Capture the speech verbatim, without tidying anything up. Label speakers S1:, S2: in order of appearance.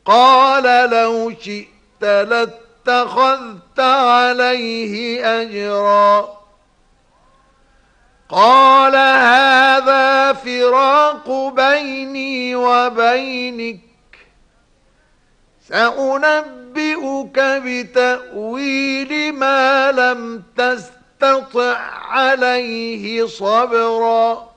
S1: قال لو شئت لاتخذت عليه أجرا. قال هذا فراق بيني وبينك، سأنبئك بتأويل ما لم تستطع عليه صبرا.